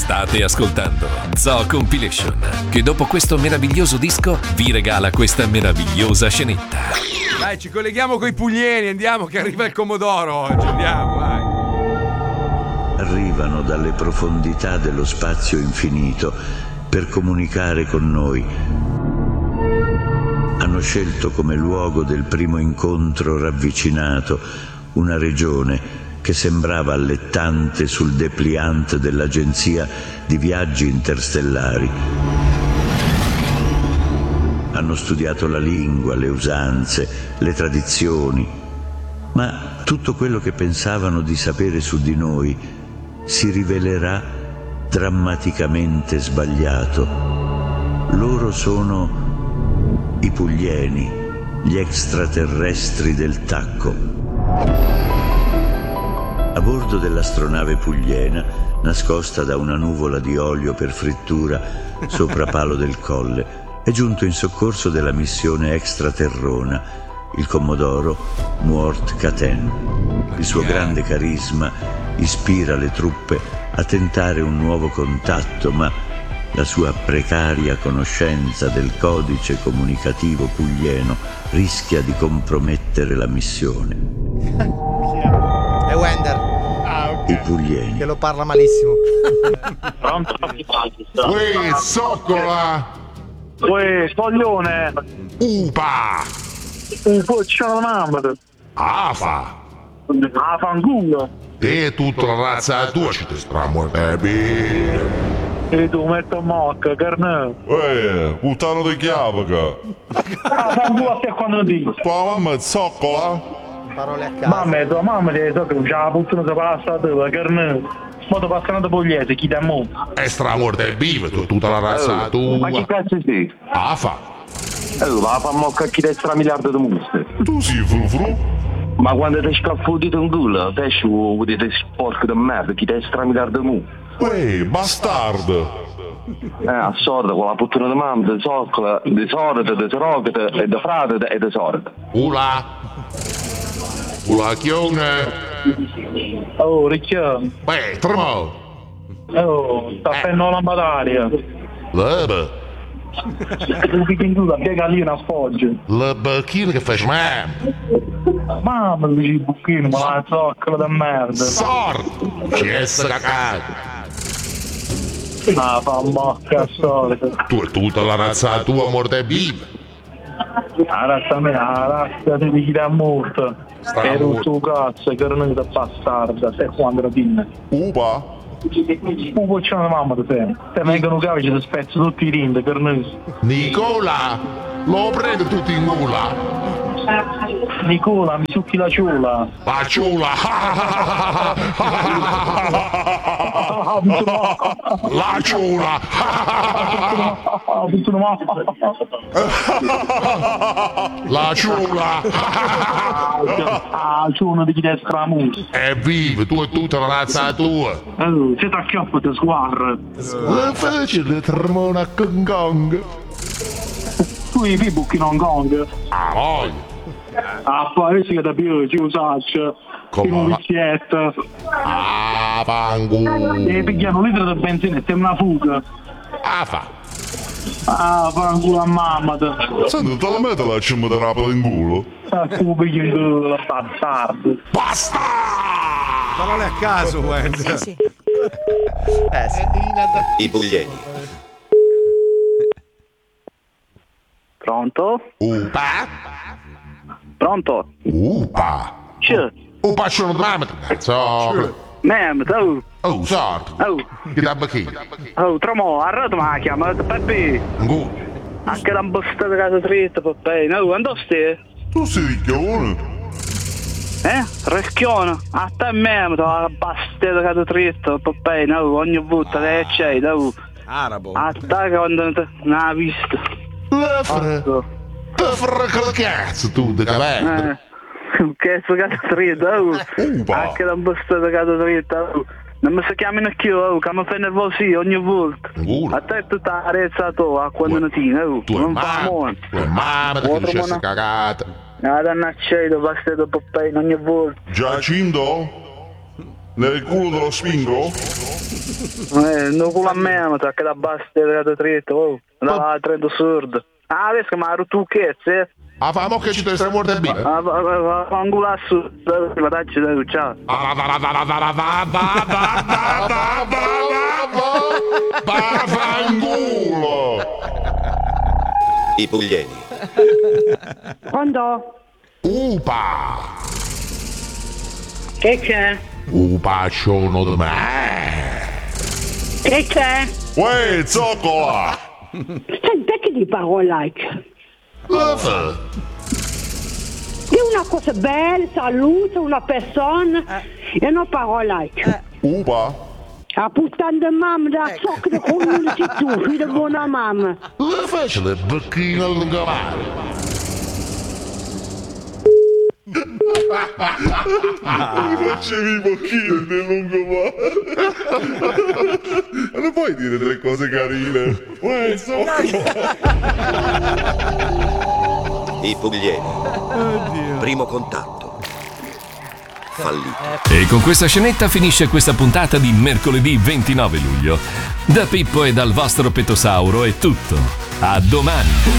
State ascoltando Zoo Compilation, che dopo questo meraviglioso disco vi regala questa meravigliosa scenetta. Dai, ci colleghiamo coi puglieni, andiamo che arriva il Comodoro oggi, andiamo, vai. Arrivano dalle profondità dello spazio infinito per comunicare con noi. Hanno scelto come luogo del primo incontro ravvicinato una regione che sembrava allettante sul dépliant dell'agenzia di viaggi interstellari. Hanno studiato la lingua, le usanze, le tradizioni, ma tutto quello che pensavano di sapere su di noi si rivelerà drammaticamente sbagliato. Loro sono i puglieni, gli extraterrestri del tacco. A bordo dell'astronave pugliena, nascosta da una nuvola di olio per frittura sopra Palo del Colle, è giunto in soccorso della missione extraterrona il commodoro Muort Caten. Il suo grande carisma ispira le truppe a tentare un nuovo contatto, ma la sua precaria conoscenza del codice comunicativo puglieno rischia di compromettere la missione. È Wender. I puglieni. Che lo parla malissimo. Uè, zoccola! Uè, coglione! Upa! Un poccione di mamma! Afa! Ah, fanculo! Te tutta la razza tua ci ti stramo, baby! E tu metti a mocca, carne! puttano di chiavaca! Ah, fanculo a te quando dico! Tua mamma è zoccola? Parole a caso. Mamma, tua mamma ti so che c'ha la puttana si passa a te, carne! Ma ti passano da pugliese, chi da mo? È stramorte viva tutta la razza tua! Ma chi cazzo sei? Afa! Va a fare mocca chi destra miliardo di muste. Tu sei frufru? Ma quando ti scaffodito in culo, te vedete sporco di merda, chi destra miliardo di muste. Uè, bastardo! Assorda con la puttana di mamma, di zoccola, di sorda, di sorocata, e di frate e di sorda. Ula! Ulacchione! Oh, ricchio! Beh, tremo! Oh, sta prendendo una lampadaria! Lebe! Tu picchi in culo, piega lì una sfoggia! Lebe, chi che fai mam? Mamma, dici il buchino, ma la zoccola da merda! Sordo! Ci essa cacata! Ah, fa mocca solito! Tu e tutta la razza tua morte viva! La razza mia, la razza di chi da morto! Ero un tuo cazzo, carnita bastarda, sei quando lo pinne! Upa! Un poccione mamma di te! Te vengono cavi e ti spezzo tutti i rinde, carnita! Nicola! Lo prende tutti in gola! Nicola, mi succhi la ciula! La ciula! La ciula! La ciula! Ah, ciula di chi destra la musa! È vivo, tu e tutta la razza tua! Oh, se ti acchiappo ti sguarra! La facile tremona con gong! Tu i buchi non gong! Ah, voglio! Ah, poi si che da piace, io saccio! Come un va? vizzietto! Ah, pangu! E pigliano un litro di benzina e sembra una fuga! Ah, fa! Ah, fanculo a mamma! Senti, te la metto la cimma di rapola in culo? Ah, tu pigli in culo, bastardo! Basta! Parole a caso, Wender. Sì. I puglieni. Pronto? Upa! Pronto? Upa! C'è! Upa, c'è un dramma! So! Mem, tu! Oh, sordo! Oh! Che da bacchino? Oh, tromo, arredo ma chiama, Peppe! Ngu! Anche la busta di casa dritta, Peppe! No, quando stai? Tu sei ricchione! Rischione! A te mem, la busta di casa dritta, Peppe! No, ogni volta che c'è, no! Arabo. A te quando non ha visto! Te frega la cazzo tu, di capello! Che è casa dritta, oh! Upa! Anche la busta di casa dritta, oh! Non mi si chiamano più, oh, che mi fai nervosi ogni volta. Ngu! A te è tutta arezzato a quando ne tieni, oh! Tu è Non fa mamma! amore! Tu è mamma che dice sta cagata! Nada, non c'è, basta da Peppe ogni volta! Giacinto? Nel culo dello spingo? Non culo a me, ma che da basta da tritto, oh. Da trento sordo. Ah, vedi che mi ha rotto un cazzo, Ah, famo che ci stai morte bene. Ah, fa un culasso, ma dacci da ciao. Vaffanculo! I puglieni. Pronto? Upa! Che c'è? Upacciono di me! Che c'è? Uè, zoccola! Senti, che di parolacce? Cosa? Di una cosa bella, saluta una persona e non parolacce. Upa? A puttana di mamma da socca di culo sei tu, figlio di buona mamma. Dove fece le becchine al lungomare? Facevi i bocchini del lungomare. Non puoi dire delle cose carine. Uè, I puglieni. Primo contatto. Fallito. E con questa scenetta finisce questa puntata di mercoledì 29 luglio. Da Pippo e dal vostro Petosauro è tutto. A domani.